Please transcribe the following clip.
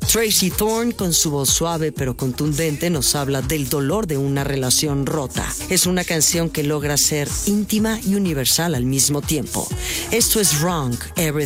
Tracy Thorn, con su voz suave pero contundente, nos habla del dolor de una relación rota. Es una canción que logra ser íntima y universal al mismo tiempo. Esto es Wrong, Everything